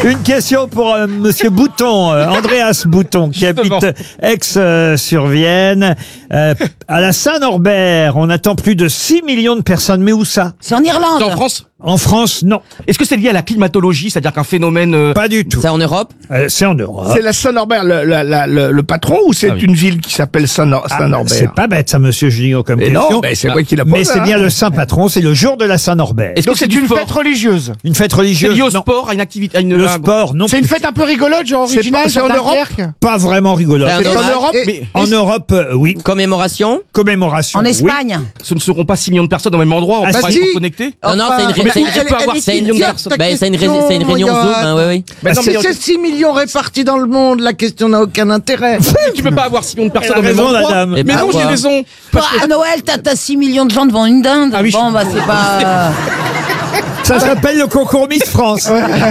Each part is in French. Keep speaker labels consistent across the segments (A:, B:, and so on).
A: Une question pour Monsieur Bouton, Andreas Bouton, qui habite Aix-sur-Vienne. À la Saint-Norbert, on attend plus de 6 millions de personnes. Mais où ça?
B: C'est en Irlande.
C: C'est en France?
A: En France, non.
C: Est-ce que c'est lié à la climatologie, c'est-à-dire qu'un phénomène...
A: Pas du tout.
D: C'est en Europe?
A: C'est en Europe.
E: C'est la Saint-Norbert, le patron, ou c'est une ville qui s'appelle Saint-Norbert?
A: C'est pas bête ça, Monsieur Junio, comme
E: Mais
A: question.
E: non, mais c'est moi qui l'a posé.
A: Mais c'est bien le Saint Patron, c'est le jour de la Saint-Norbert.
C: Est-ce que c'est une fête
E: religieuse.
A: Une fête
C: C'est
A: religieuse?
C: lié au
A: Non.
C: sport, à une activité, à une...
A: Le sport, non.
E: C'est une fête un peu rigolote, genre originale, c'est en Europe?
A: Pas vraiment rigolo.
D: C'est
E: C'est en Europe?
A: En Europe, oui.
D: Commémoration?
A: Commémoration.
B: En
A: oui.
B: Espagne.
C: Ce ne seront pas 6 millions de personnes au même endroit, on
A: Ah,
C: pourra
A: si.
C: être connectés.
D: Non, non,
E: Enfin,
D: c'est
C: mais
D: une,
C: tu peux avoir 6 millions de personnes.
D: c'est une réunion Zoom, hein, oui.
C: Mais non, mais
F: C'est 6 millions répartis dans le monde, la question n'a aucun intérêt.
C: tu peux pas avoir 6 millions de personnes
A: Elle a
C: au même
A: raison, la
C: endroit.
A: dame.
D: Et
C: Mais
D: bah,
C: non, j'ai
D: quoi.
C: raison.
B: Toi, à Noël, t'as 6 millions de gens devant une dinde.
C: Ah oui,
B: bon, bah, c'est pas...
A: Ça s'appelle le concours Miss France.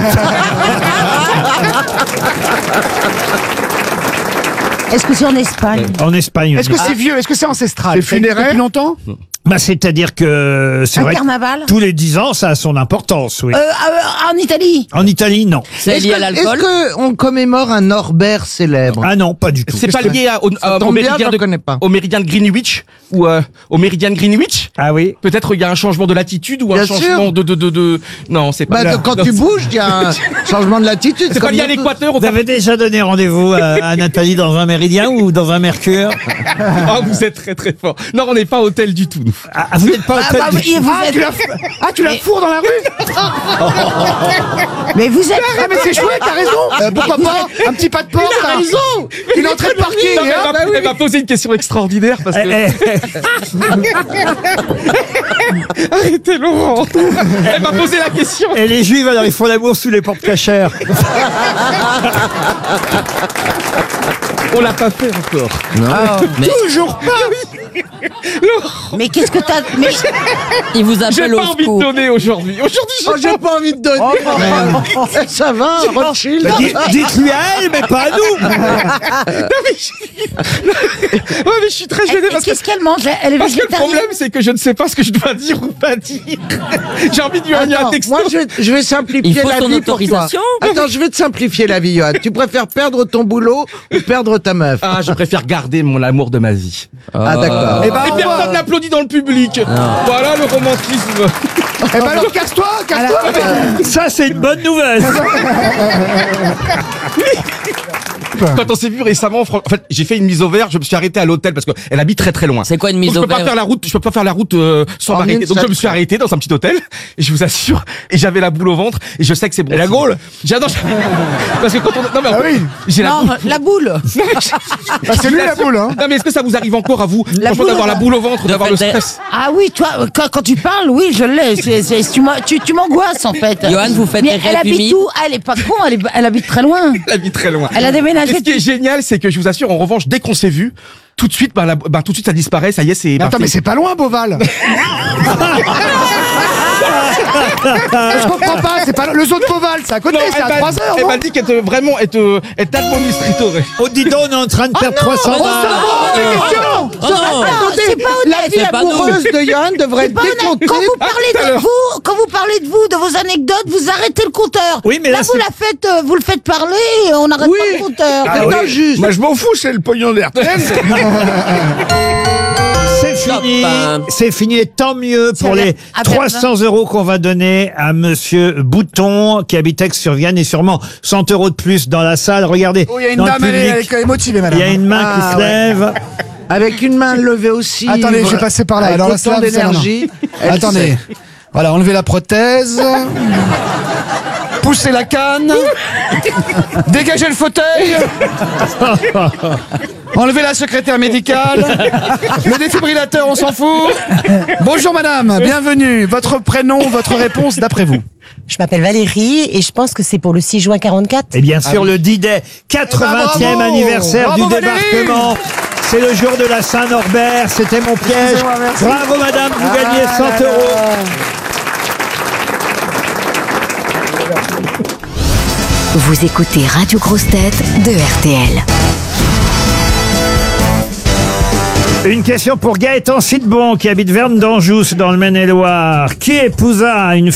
B: Est-ce que c'est en Espagne?
A: En Espagne.
E: Est-ce que c'est vieux? Est-ce que c'est ancestral? C'est funéraire? Depuis longtemps?
A: Bah, c'est-à-dire que c'est
B: Un
A: vrai que
B: carnaval?
A: tous les 10 ans, ça a son importance, oui.
B: En Italie?
A: En Italie, non.
D: C'est lié à l'alcool?
F: Est-ce qu'on commémore un Norbert célèbre?
A: Ah non, pas du tout.
C: C'est pas lié au
F: tombe bien, je le connais pas.
C: au méridien de Greenwich ou au méridien de Greenwich.
A: Ah oui.
C: Peut-être il y a un changement de latitude ou un
F: Bien
C: changement
F: sûr.
C: de... Non, c'est pas...
F: Bah, quand tu bouges, il y a un changement de latitude.
C: C'est pas lié à l'équateur.
A: Vous avez déjà donné rendez-vous à Nathalie dans un méridien ou dans un mercure?
C: Ah, vous êtes très très fort. Non, on n'est pas hôtel du tout, nous.
A: Ah, vous n'êtes pas au
B: Ah, bah,
A: tel-
B: oui,
E: Tu la fourres dans la rue?
B: Mais vous êtes...
E: Ah, mais c'est chouette, t'as raison. Pourquoi pas? Un petit pas de porte. T'as raison. Une entrée de parking.
C: Non, mais
E: hein.
C: elle m'a posé une question extraordinaire parce que... Arrêtez, Laurent. Elle m'a posé la question.
A: Et les juifs, alors, ils font l'amour sous les portes cachères.
C: On l'a pas fait encore.
D: Mais
E: Toujours pas.
B: Mais qu'est-ce que t'as... Mais...
D: il vous
C: J'ai
D: appelle
C: pas
D: au
C: envie de
D: secours.
C: donner aujourd'hui. Aujourd'hui,
F: Oh, j'ai pas envie de donner. Ça va, Rothschild?
A: Dites-lui à elle, mais pas à nous.
C: Ouais, mais je suis très gêné parce que...
B: Qu'est-ce qu'elle mange? Elle est
C: Parce que le
B: végétarienne?
C: problème, c'est que je ne sais pas ce que je dois dire ou pas dire. J'ai envie de lui envoyer un
F: Attends,
C: texto.
F: moi je vais simplifier
D: Il faut
F: la
D: son
F: vie pour toi.
D: autorisation.
F: Attends, je vais te simplifier la vie, Johan. Tu préfères perdre ton boulot ou perdre ta meuf?
C: Ah, je préfère garder mon amour de ma vie.
F: Ah, d'accord.
E: Eh ben,
C: Et personne n'applaudit dans le public. Voilà le romantisme.
E: Eh ben alors, casse-toi, casse-toi.
A: Ça, c'est une bonne nouvelle.
C: Quand on s'est vu récemment, en fait, j'ai fait une mise au vert. Je me suis arrêté à l'hôtel parce qu'elle habite très très loin.
D: C'est quoi une mise
C: Donc,
D: au
C: je peux pas
D: vert?
C: faire la route. Je peux pas faire la route sans
F: En
C: m'arrêter.
F: une
C: Donc je
F: seule
C: me suis arrêté dans un petit hôtel. Et je vous assure. Et j'avais la boule au ventre. Et je sais que c'est bon.
A: Et la gaule?
C: J'adore. Parce que quand on, non mais
E: Ah oui.
C: j'ai la
B: Non,
C: boule.
B: la boule.
E: Bah, c'est lui la boule, hein.
C: Non mais est-ce que ça vous arrive encore à vous, franchement,
B: boule
C: d'avoir la boule au ventre, d'avoir le
D: faire des-
C: stress?
B: Ah oui, toi, quand tu parles, oui, je l'ai. Tu m'angoisses, en fait.
D: Johan, vous faites
B: Mais
D: des
B: elle
D: rêves
B: habite
D: humides?
B: où? Ah, elle est pas con, elle habite très loin.
C: Elle vit très loin.
B: Elle a déménagé.
C: Et ce qui est génial, c'est que je vous assure, en revanche, dès qu'on s'est vu, tout de suite, tout de suite, ça disparaît. Ça y est, c'est.
E: Attends, mais c'est pas loin, Beauval. Je comprends pas, c'est pas le zoo de Beauval, c'est à côté, c'est à 3 heures.
C: Elle
E: non
C: m'a dit qu'elle vraiment être administrateur.
A: Oh, dis donc, on est en train de perdre 300 balles.
D: Oh non!
B: C'est pas
F: La
B: honnête.
F: vie
D: c'est pas nous.
F: amoureuse de Johan devrait être
B: Pas honnête.
F: décomptée.
B: Quand vous parlez de vous, de vos anecdotes, vous arrêtez le compteur.
A: Oui, mais là,
B: vous vous le faites parler et on n'arrête
F: Oui.
B: pas le compteur.
A: Ah
F: C'est
A: oui.
F: injuste.
E: Moi, je m'en fous, c'est le pognon d'RTL.
A: C'est fini,
D: Top.
A: c'est fini, et tant mieux pour les
B: à
A: 300 € qu'on va donner à Monsieur Bouton, qui habite Aix-sur-Vienne, et sûrement 100 € de plus dans la salle. Regardez,
E: Oh, il y a une
A: dans le
E: dame, elle
A: public,
E: est motivée, madame.
A: il y a une main qui se lève.
F: Avec une main levée aussi.
E: Attendez, je vais passer par là.
F: Avec
E: Alors là,
F: autant
E: ça,
F: d'énergie. Elle
E: Attendez.
F: sait.
E: Voilà, enlevez la prothèse. Poussez la canne. Dégagez le fauteuil. Enlevez la secrétaire médicale. Le défibrillateur, on s'en fout. Bonjour madame, bienvenue. Votre prénom, votre réponse d'après vous.
G: Je m'appelle Valérie et je pense que c'est pour le 6 juin 44.
A: Et bien sûr, le D-Day, 80e
E: bravo.
A: anniversaire
E: Bravo,
A: du
E: Valérie.
A: débarquement. C'est le jour de la Saint-Norbert, c'était mon piège.
E: Excusez-moi, merci.
A: Bravo madame, vous gagnez 100 €.
H: Vous écoutez Radio Grosse Tête de RTL.
A: Une question pour Gaëtan Sidbon, qui habite Verne d'Anjou, dans le Maine-et-Loire. Qui épousa une